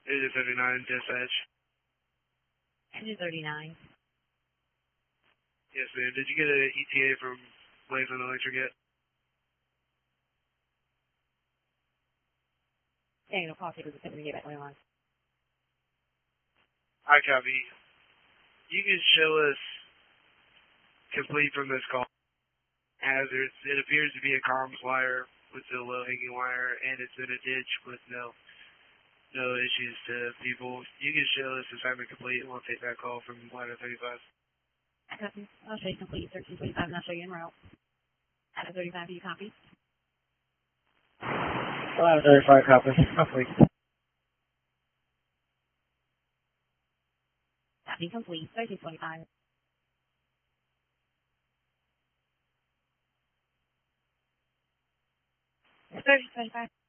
Engine 39, dispatch. Engine 39. Yes, ma'am. Did you get an ETA from Lakeland Electric yet? Yeah, no call takers attempting to get back on the line. I copy. You can show us complete from this call hazards. It appears to be a comms wire with a low-hanging wire, and it's in a ditch with no issues to people. You can show us assignment complete, and we'll take that call from ladder 35. Copy. I'll show you complete 1325, and I'll show you en route. Ladder 35, do you copy? Ladder 35, copy. Complete. Copy complete 1325. 3025.